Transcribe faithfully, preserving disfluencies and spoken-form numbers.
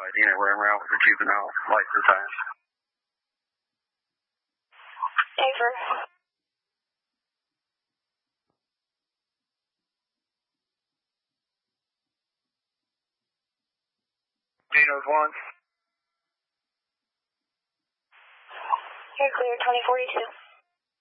You know, run around with a juvenile license tag. Safer. Dino's one. You're clear, twenty forty-two.